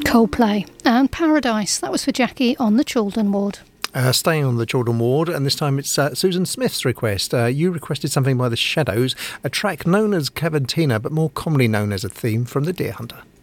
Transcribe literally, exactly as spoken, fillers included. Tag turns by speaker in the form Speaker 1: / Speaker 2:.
Speaker 1: Coldplay and Paradise. That was for Jackie on the Chaldon ward.
Speaker 2: Uh, staying on the Chaldon ward, and this time it's uh, Susan Smith's request. Uh, you requested something by The Shadows, a track known as Caventina, but more commonly known as a theme from The Deer Hunter.